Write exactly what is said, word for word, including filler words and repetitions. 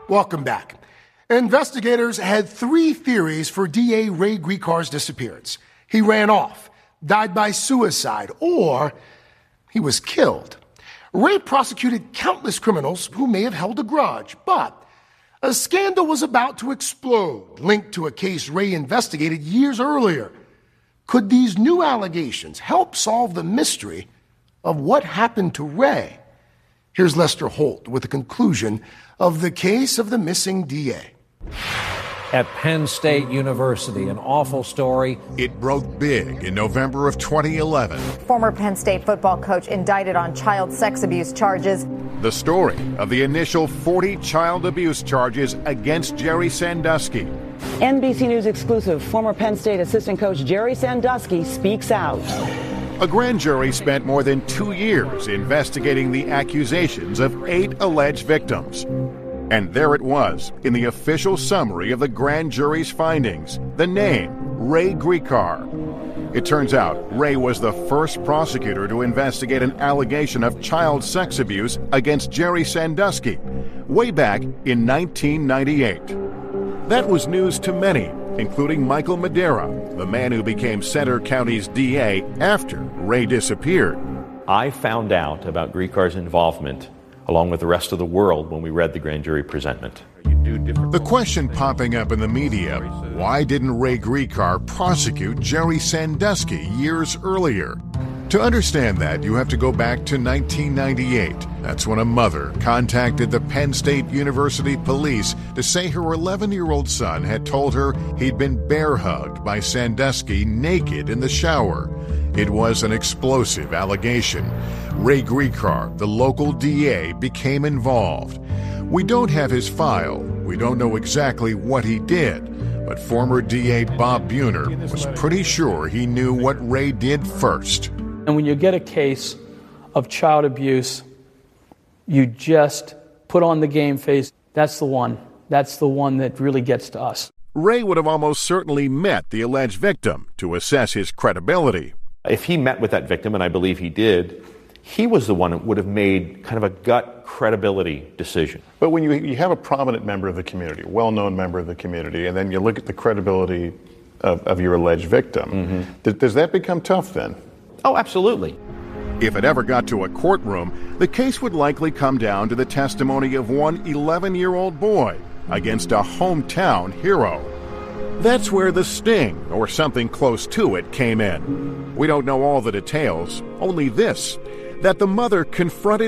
Welcome back. Investigators had three theories for D A Ray Gricar's disappearance. He ran off, died by suicide, or he was killed. Ray prosecuted countless criminals who may have held a grudge, but a scandal was about to explode, linked to a case Ray investigated years earlier. Could these new allegations help solve the mystery of what happened to Ray? Here's Lester Holt with the conclusion of the case of the missing D A. At Penn State University, an awful story. It broke big in November of twenty eleven. Former Penn State football coach indicted on child sex abuse charges. The story of the initial forty child abuse charges against Jerry Sandusky. N B C News exclusive, former Penn State assistant coach Jerry Sandusky speaks out. A grand jury spent more than two years investigating the accusations of eight alleged victims. And there it was, in the official summary of the grand jury's findings, the name, Ray Gricar. It turns out Ray was the first prosecutor to investigate an allegation of child sex abuse against Jerry Sandusky, way back in nineteen ninety-eight. That was news to many, including Michael Madera, the man who became Center County's D A after Ray disappeared. I found out about Gricar's involvement along with the rest of the world when we read the grand jury presentment. The question popping up in the media, why didn't Ray Gricar prosecute Jerry Sandusky years earlier? To understand that, you have to go back to nineteen ninety-eight. That's when a mother contacted the Penn State University police to say her eleven-year-old son had told her he'd been bear-hugged by Sandusky naked in the shower. It was an explosive allegation. Ray Gricar, the local D A, became involved. We don't have his file. We don't know exactly what he did. But former D A Bob Buhner was pretty sure he knew what Ray did first. And when you get a case of child abuse, you just put on the game face. That's the one. That's the one that really gets to us. Ray would have almost certainly met the alleged victim to assess his credibility. If he met with that victim, and I believe he did, he was the one that would have made kind of a gut credibility decision. But when you, you have a prominent member of the community, a well-known member of the community, and then you look at the credibility of, of your alleged victim, mm-hmm. th- does that become tough then? Oh, absolutely. If it ever got to a courtroom, the case would likely come down to the testimony of one eleven-year-old boy against a hometown hero. That's where the sting, or something close to it, came in. We don't know all the details, only this, that the mother confronted